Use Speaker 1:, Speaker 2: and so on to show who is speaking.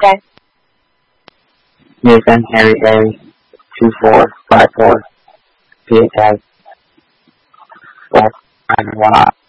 Speaker 1: tag.
Speaker 2: Nathan Harry Harry 2454 PA tag. Black 9 1